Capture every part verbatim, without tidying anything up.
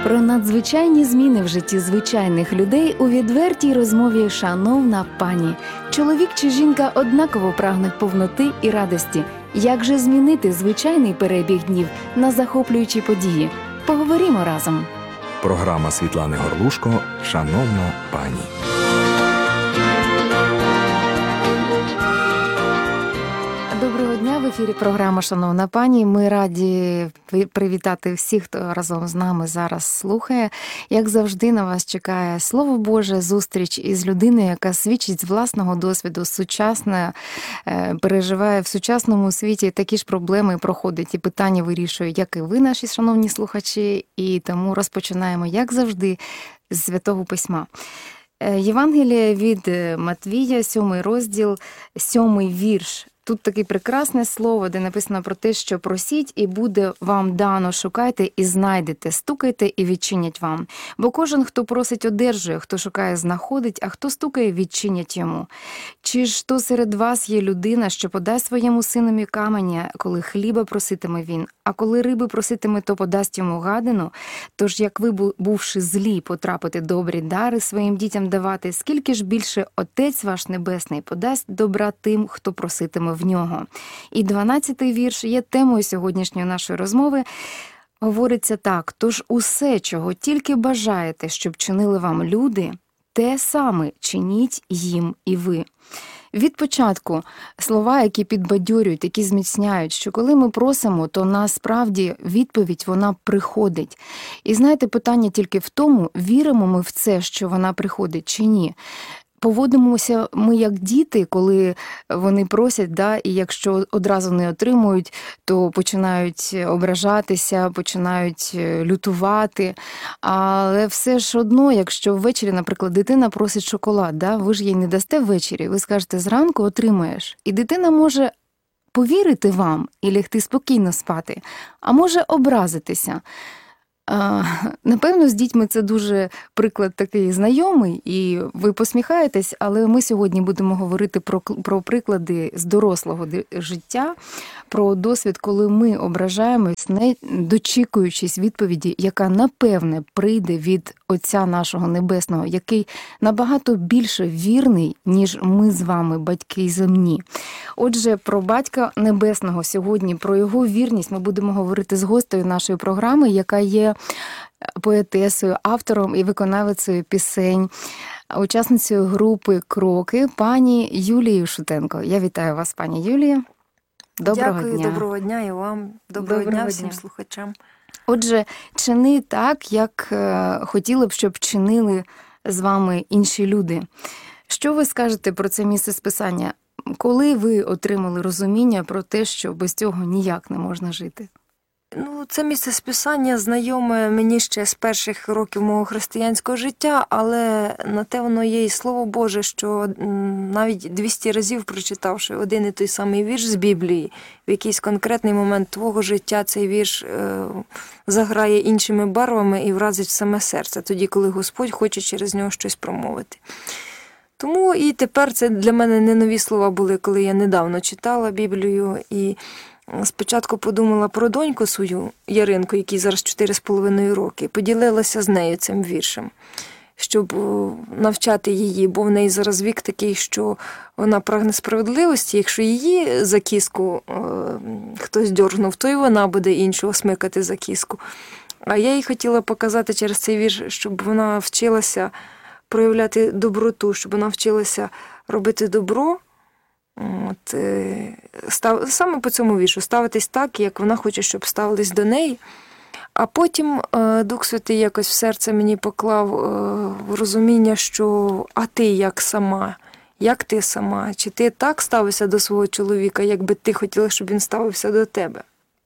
Про надзвичайні зміни в житті звичайних людей у відвертій розмові «Шановна пані». Чоловік чи жінка однаково прагнуть повноти і радості. Як же змінити звичайний перебіг днів на захоплюючі події? Поговоримо разом. Програма Світлани Горлушко «Шановна пані». Доброго дня, в ефірі програма «Шановна пані». Ми раді привітати всіх, хто разом з нами зараз слухає. Як завжди, на вас чекає Слово Боже, зустріч із людиною, яка свідчить з власного досвіду, сучасне, переживає в сучасному світі такі ж проблеми, проходить і питання вирішує, як і ви, наші шановні слухачі. І тому розпочинаємо, як завжди, з Святого Письма. Євангеліє від Матвія, сьомий розділ, сьомий вірш. Тут таке прекрасне слово, де написано про те, що просіть, і буде вам дано, шукайте і знайдете, стукайте і відчинять вам. Бо кожен, хто просить, одержує, хто шукає, знаходить, а хто стукає, відчинять йому. Чи ж то серед вас є людина, що подасть своєму синові каменя, коли хліба проситиме він, а коли риби проситиме, то подасть йому гадину? Тож, як ви, бувши злі, потрапите добрі дари своїм дітям давати, скільки ж більше Отець ваш Небесний подасть добра тим, хто проситиме в нього. І дванадцятий вірш є темою сьогоднішньої нашої розмови. Говориться так: «Тож усе, чого тільки бажаєте, щоб чинили вам люди, те саме чиніть їм і ви». Від початку слова, які підбадьорюють, які зміцняють, що коли ми просимо, то насправді відповідь вона приходить. І знаєте, питання тільки в тому, віримо ми в це, що вона приходить чи ні. Поводимося ми як діти, коли вони просять, да, і якщо одразу не отримують, то починають ображатися, починають лютувати. Але все ж одно, якщо ввечері, наприклад, дитина просить шоколад, да, ви ж їй не дасте ввечері, ви скажете, зранку отримаєш. І дитина може повірити вам і лягти спокійно спати, а може образитися. Напевно, з дітьми це дуже приклад такий знайомий, і ви посміхаєтесь, але ми сьогодні будемо говорити про, про приклади з дорослого життя, про досвід, коли ми ображаємось, не дочікуючись відповіді, яка, напевне, прийде від Отця нашого Небесного, який набагато більше вірний, ніж ми з вами, батьки земні. Отже, про Батька Небесного сьогодні, про його вірність ми будемо говорити з гостею нашої програми, яка є поетесою, автором і виконавицею пісень, учасницею групи «Кроки», пані Юлією Шутенко. Я вітаю вас, пані Юлія. Доброго Дякую, дня. Доброго дня і вам. Доброго, Доброго дня всім дня. слухачам. Отже, чини так, як хотіли б, щоб чинили з вами інші люди. Що ви скажете про це місце списання? Коли ви отримали розуміння про те, що без цього ніяк не можна жити? Ну, це місце списання знайоме мені ще з перших років мого християнського життя, але на те воно є і Слово Боже, що навіть двісті разів прочитавши один і той самий вірш з Біблії, в якийсь конкретний момент твого життя цей вірш е, заграє іншими барвами і вразить в саме серце, тоді, коли Господь хоче через нього щось промовити. Тому і тепер це для мене не нові слова були, коли я недавно читала Біблію і спочатку подумала про доньку свою, Яринку, якій зараз чотири з половиною роки, поділилася з нею цим віршем, щоб навчати її, бо в неї зараз вік такий, що вона прагне справедливості, якщо її за кіску е, хтось дьоргнув, то і вона буде іншого смикати за кіску. А я їй хотіла показати через цей вірш, щоб вона вчилася проявляти доброту, щоб вона вчилася робити добро, от, став, саме по цьому віршу, ставитись так, як вона хоче, щоб ставились до неї. А потім е, Дух Святий якось в серце мені поклав е, розуміння, що а ти як сама, як ти сама, чи ти так ставишся до свого чоловіка, як би ти хотіла, щоб він ставився до тебе?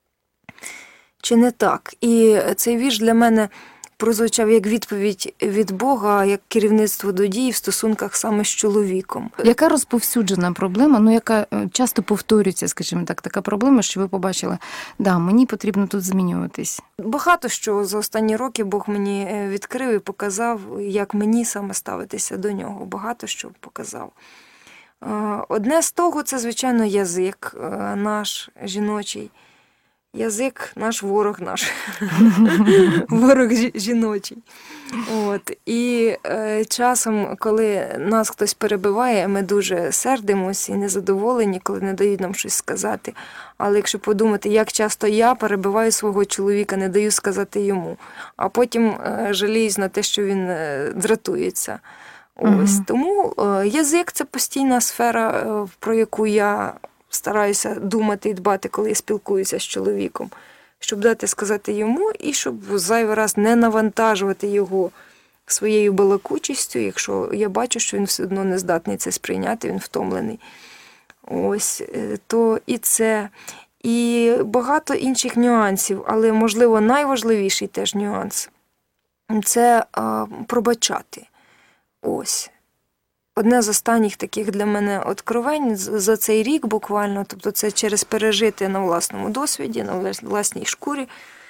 Чи не так? І цей вірш для мене прозвучав як відповідь від Бога, як керівництво до дій в стосунках саме з чоловіком. Яка розповсюджена проблема, ну яка часто повторюється, скажімо так, така проблема, що ви побачили, да, мені потрібно тут змінюватись? Багато що за останні роки Бог мені відкрив і показав, як мені саме ставитися до нього. Багато що показав. Одне з того, це, звичайно, язик наш жіночий. язик наш ворог наш, ворог жіночий. От. І е, часом, коли нас хтось перебиває, ми дуже сердимося і незадоволені, коли не дають нам щось сказати. Але якщо подумати, як часто я перебиваю свого чоловіка, не даю сказати йому, а потім е, жаліюсь на те, що він е, дратується. Ось. Угу. Тому е, язик – це постійна сфера, е, про яку я стараюся думати і дбати, коли я спілкуюся з чоловіком, щоб дати сказати йому і щоб зайвий раз не навантажувати його своєю балакучістю, якщо я бачу, що він все одно не здатний це сприйняти, він втомлений. Ось, то і це, і багато інших нюансів, але, можливо, найважливіший теж нюанс – це а, пробачати. Ось. Одне з останніх таких для мене откровень за цей рік буквально, тобто це через пережити на власному досвіді, на власній шкурі.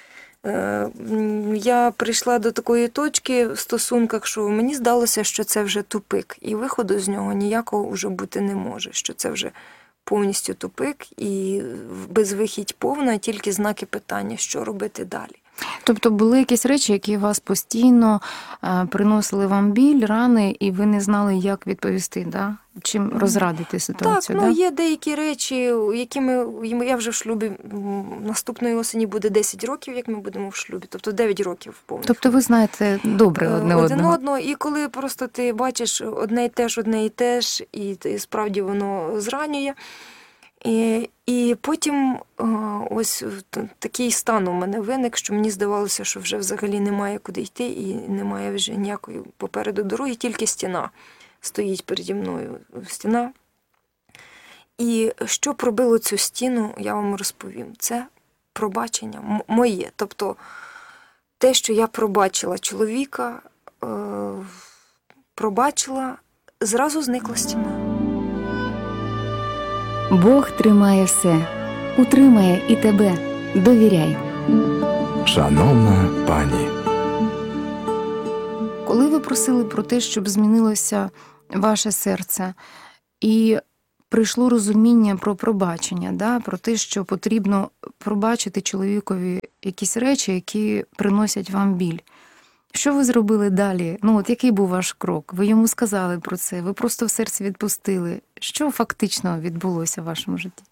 Я прийшла до такої точки в стосунках, що мені здалося, що це вже тупик, і виходу з нього ніякого вже бути не може, що це вже повністю тупик і безвихідь повна, тільки знаки питання, що робити далі. Тобто були якісь речі, які вас постійно е, приносили вам біль, рани, і ви не знали, як відповісти, да? Чим розрадити ситуацію? Так, ну да? є деякі речі, якими я вже в шлюбі, наступної осені буде десять років, як ми будемо в шлюбі, тобто дев'ять років повністю. Тобто ви знаєте добре одне один одного. одного, і коли просто ти бачиш одне і те ж, одне і те ж, і, і справді воно зранює. І, і потім ось такий стан у мене виник, що мені здавалося, що вже взагалі немає куди йти і немає вже ніякої попереду дороги, тільки стіна стоїть переді мною. Стіна. І що пробило цю стіну, я вам розповім. Це пробачення моє. Тобто те, що я пробачила чоловіка, пробачила, зразу зникла стіна. Бог тримає все, утримає і тебе. Довіряй. Шановна пані. Коли ви просили про те, щоб змінилося ваше серце, і прийшло розуміння про пробачення, да, про те, що потрібно пробачити чоловікові якісь речі, які приносять вам біль. Що ви зробили далі? Ну, от який був ваш крок? Ви йому сказали про це, ви просто в серці відпустили. Що фактично відбулося в вашому житті?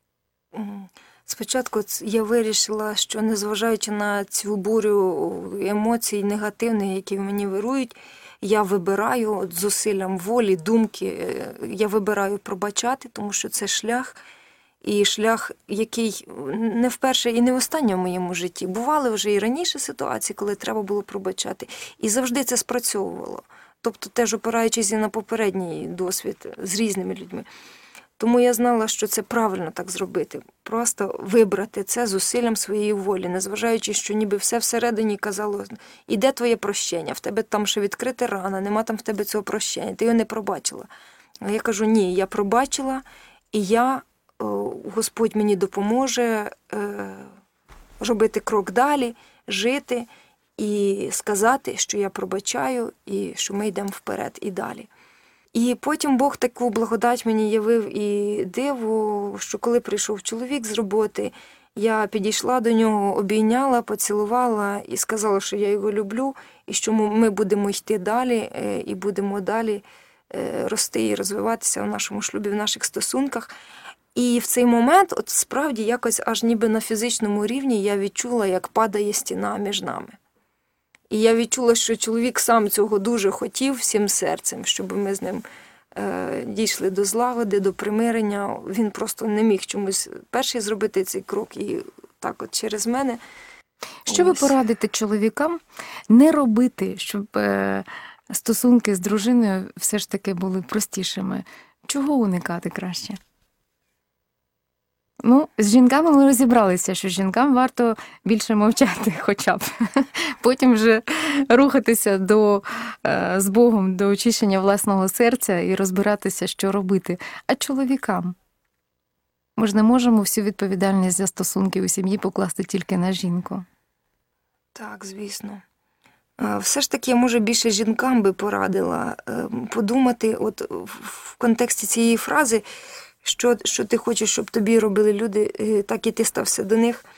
Спочатку я вирішила, що незважаючи на цю бурю емоцій негативних, які в мені вирують, я вибираю от, зусиллям волі, думки, я вибираю пробачати, тому що це шлях, і шлях, який не вперше і не в останньому моєму житті. Бували вже і раніше ситуації, коли треба було пробачати. І завжди це спрацьовувало. Тобто теж опираючись і на попередній досвід з різними людьми. Тому я знала, що це правильно так зробити. Просто вибрати це зусиллям своєї волі, незважаючи, що ніби все всередині казало, іде твоє прощення, в тебе там ще відкрита рана, нема там в тебе цього прощення, ти його не пробачила. А я кажу, ні, я пробачила, і я, Господь мені допоможе робити крок далі, жити і сказати, що я пробачаю, і що ми йдемо вперед і далі. І потім Бог таку благодать мені явив і диво, що коли прийшов чоловік з роботи, я підійшла до нього, обійняла, поцілувала і сказала, що я його люблю, і що ми будемо йти далі, і будемо далі рости і розвиватися в нашому шлюбі, в наших стосунках. І в цей момент, от справді, якось аж ніби на фізичному рівні я відчула, як падає стіна між нами. І я відчула, що чоловік сам цього дуже хотів всім серцем, щоб ми з ним е, дійшли до злагоди, до примирення. Він просто не міг чомусь перший зробити цей крок і так от через мене. Що ви порадите чоловікам не робити, щоб е, стосунки з дружиною все ж таки були простішими? Чого уникати краще? Ну, з жінками ми розібралися, що жінкам варто більше мовчати хоча б. Потім вже рухатися до, з Богом до очищення власного серця і розбиратися, що робити. А чоловікам? Ми ж не можемо всю відповідальність за стосунки у сім'ї покласти тільки на жінку. Так, звісно. Все ж таки, може, більше жінкам би порадила подумати от в контексті цієї фрази, Що, що ти хочеш, щоб тобі робили люди, так і ти стався до них.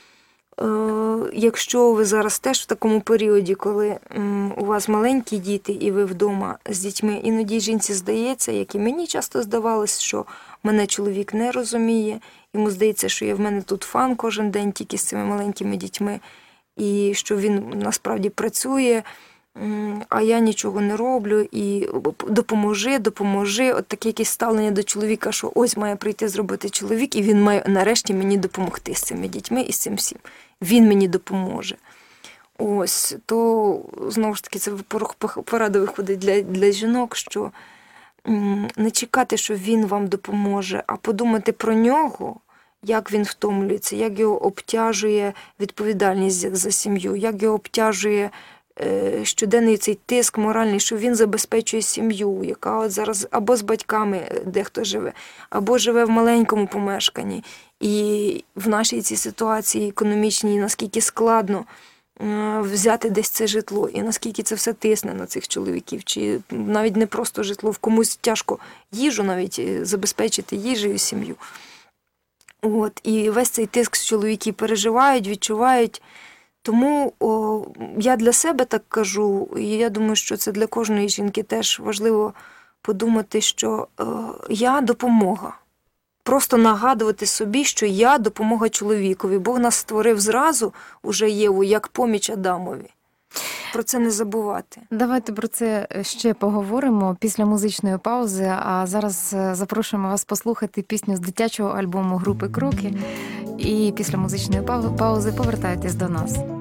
Якщо ви зараз теж в такому періоді, коли у вас маленькі діти і ви вдома з дітьми, іноді жінці здається, як і мені часто здавалось, що мене чоловік не розуміє, йому здається, що я в мене тут фан кожен день тільки з цими маленькими дітьми, і що він насправді працює, а я нічого не роблю, і допоможи, допоможи. От таке якесь ставлення до чоловіка, що ось має прийти зробити чоловік, і він має нарешті мені допомогти з цими дітьми і з цим всім. Він мені допоможе. Ось, то, знову ж таки, це порада виходить для, для жінок, що не чекати, що він вам допоможе, а подумати про нього, як він втомлюється, як його обтяжує відповідальність за сім'ю, як його обтяжує щоденний цей тиск моральний, що він забезпечує сім'ю, яка от зараз або з батьками дехто живе, або живе в маленькому помешканні. І в нашій цій ситуації економічній, наскільки складно взяти десь це житло, і наскільки це все тисне на цих чоловіків, чи навіть не просто житло, в комусь тяжко їжу навіть забезпечити їжею сім'ю. От, і весь цей тиск чоловіки переживають, відчувають. Тому о, я для себе так кажу, і я думаю, що це для кожної жінки теж важливо подумати, що о, я допомога. Просто нагадувати собі, що я допомога чоловікові. Бог нас створив зразу, уже Єву, як поміч Адамові. Про це не забувати. Давайте про це ще поговоримо після музичної паузи, а зараз запрошуємо вас послухати пісню з дитячого альбому групи «Кроки». І після музичної паузи повертайтесь до нас.